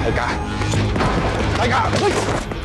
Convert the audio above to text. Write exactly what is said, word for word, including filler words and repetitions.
ไอ้กาไอ้กาเฮ้ย